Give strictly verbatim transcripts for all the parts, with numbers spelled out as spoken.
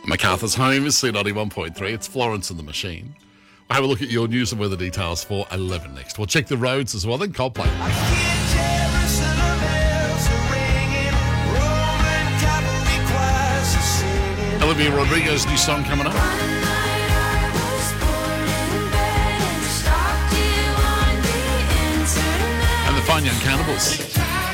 MacArthur's home is C ninety-one point three. It's Florence and the Machine. We'll have a look at your news and weather details for eleven next. We'll check the roads as well, then Coldplay. Olivia Rodrigo's new song coming up. And the Fine Young Cannibals.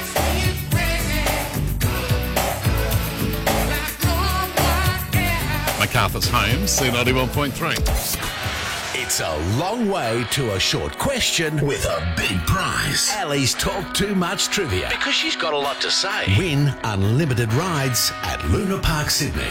MacArthur's home, C ninety-one point three. It's a long way to a short question with a big prize. Ali's Talk Too Much Trivia. Because she's got a lot to say. Win unlimited rides at Luna Park Sydney.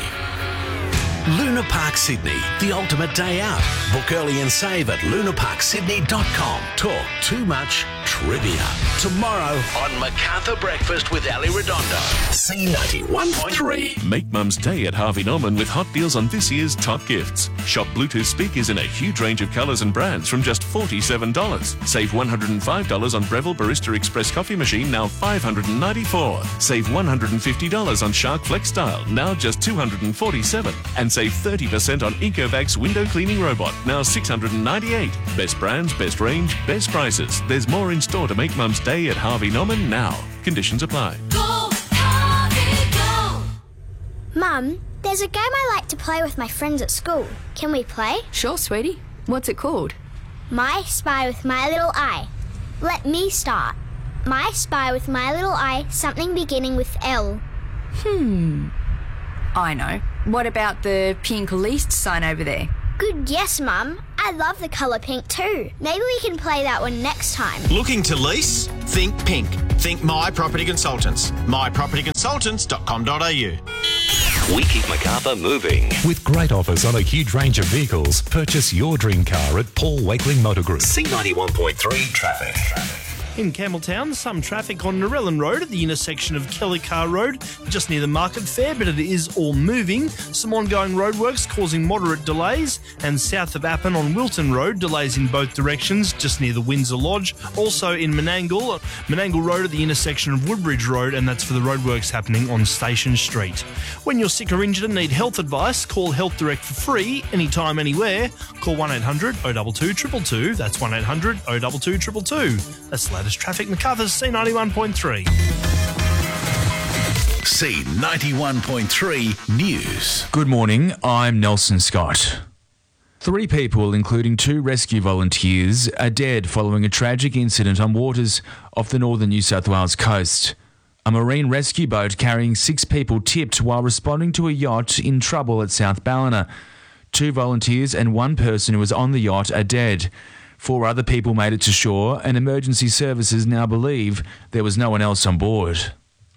Luna Park Sydney, the ultimate day out. Book early and save at luna park sydney dot com. Talk Too Much Trivia. Tomorrow on MacArthur Breakfast with Ali Redondo. C ninety-one point three. Make Mum's Day at Harvey Norman with hot deals on this year's top gifts. Shop Bluetooth speakers in a huge range of colours and brands from just forty-seven dollars. Save one hundred five dollars on Breville Barista Express coffee machine, now five hundred ninety-four dollars. Save one hundred fifty dollars on Shark Flex Style, now just two hundred forty-seven dollars. And save thirty percent on Ecovac's window cleaning robot, now six hundred ninety-eight dollars. Best brands, best range, best prices. There's more in store to make Mum's Day at Harvey Norman now. Conditions apply. Go, Harvey, go! Mum, there's a game I like to play with my friends at school. Can we play? Sure, sweetie. What's it called? My Spy with My Little Eye. Let me start. My Spy with My Little Eye, something beginning with L. Hmm. I know. What about the pink leased sign over there? Good guess, Mum. I love the colour pink too. Maybe we can play that one next time. Looking to lease? Think pink. Think My Property Consultants. my property consultants dot com dot a u. We keep MacArthur moving. With great offers on a huge range of vehicles, purchase your dream car at Paul Wakeling Motor Group. C ninety-one point three traffic. traffic. In Campbelltown, some traffic on Narellan Road at the intersection of Kellycar Road, just near the Market Fair, but it is all moving. Some ongoing roadworks causing moderate delays, and south of Appin on Wilton Road, delays in both directions, just near the Windsor Lodge. Also in Menangle, Menangle Road at the intersection of Woodbridge Road, and that's for the roadworks happening on Station Street. When you're sick or injured and need health advice, call Health Direct for free, anytime, anywhere. Call one eight hundred oh two two two two two. That's one eight hundred oh two two two two. That's the latest traffic. MacArthur's C ninety-one point three. C ninety-one point three News. Good morning, I'm Nelson Scott. Three people, including two rescue volunteers, are dead following a tragic incident on waters off the northern New South Wales coast. A marine rescue boat carrying six people tipped while responding to a yacht in trouble at South Ballina. Two volunteers and one person who was on the yacht are dead. Four other people made it to shore, and emergency services now believe there was no one else on board.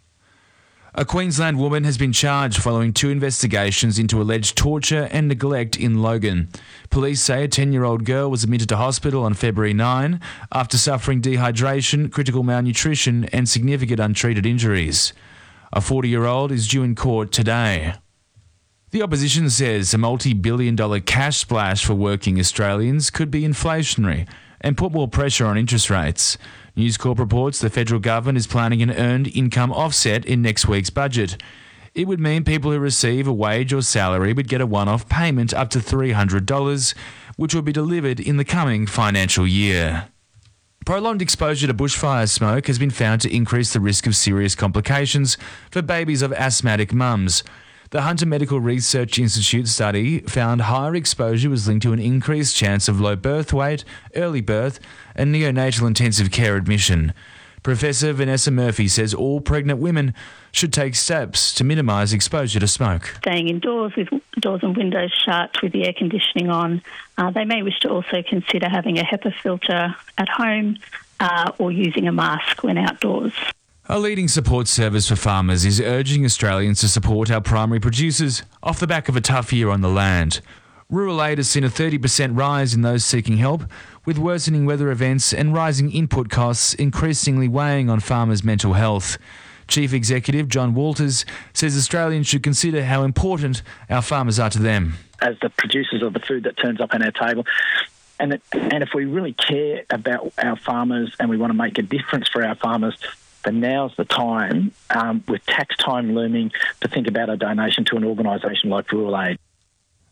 A Queensland woman has been charged following two investigations into alleged torture and neglect in Logan. Police say a ten-year-old girl was admitted to hospital on February ninth after suffering dehydration, critical malnutrition and significant untreated injuries. A forty-year-old is due in court today. The opposition says a multi-billion dollar cash splash for working Australians could be inflationary and put more pressure on interest rates. News Corp reports the federal government is planning an earned income offset in next week's budget. It would mean people who receive a wage or salary would get a one-off payment up to three hundred dollars, which will be delivered in the coming financial year. Prolonged exposure to bushfire smoke has been found to increase the risk of serious complications for babies of asthmatic mums. The Hunter Medical Research Institute study found higher exposure was linked to an increased chance of low birth weight, early birth, and neonatal intensive care admission. Professor Vanessa Murphy says all pregnant women should take steps to minimise exposure to smoke. Staying indoors with doors and windows shut, with the air conditioning on. Uh, they may wish to also consider having a HEPA filter at home uh, or using a mask when outdoors. A leading support service for farmers is urging Australians to support our primary producers off the back of a tough year on the land. Rural Aid has seen a thirty percent rise in those seeking help, with worsening weather events and rising input costs increasingly weighing on farmers' mental health. Chief Executive John Walters says Australians should consider how important our farmers are to them. As the producers of the food that turns up on our table, and, it, and if we really care about our farmers and we want to make a difference for our farmers, then now's the time, um, with tax time looming, to think about a donation to an organisation like Rural Aid.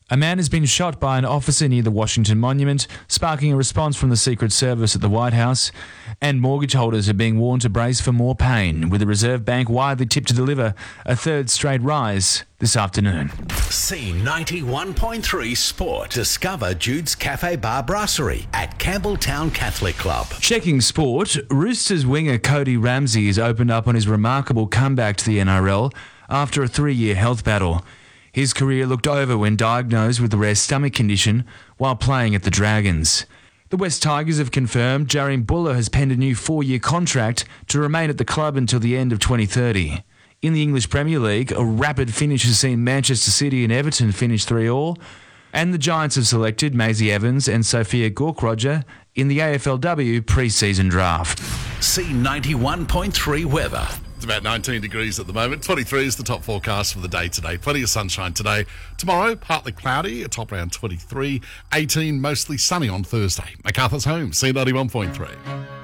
A man has been shot by an officer near the Washington Monument, sparking a response from the Secret Service at the White House. And mortgage holders are being warned to brace for more pain, with the Reserve Bank widely tipped to deliver a third straight rise this afternoon. C ninety-one point three Sport. Discover Jude's Cafe Bar Brasserie at Campbelltown Catholic Club. Checking sport, Roosters winger Cody Ramsey has opened up on his remarkable comeback to the N R L after a three-year health battle. His career looked over when diagnosed with a rare stomach condition while playing at the Dragons. The West Tigers have confirmed Jarian Buller has penned a new four-year contract to remain at the club until the end of twenty thirty. In the English Premier League, a rapid finish has seen Manchester City and Everton finish three all, and the Giants have selected Maisie Evans and Sophia Gorkroger in the A F L W pre-season draft. C ninety-one point three weather. It's about nineteen degrees at the moment. twenty-three is the top forecast for the day today. Plenty of sunshine today. Tomorrow, partly cloudy, a top around twenty-three. eighteen, mostly sunny on Thursday. MacArthur's Home, C ninety-one point three.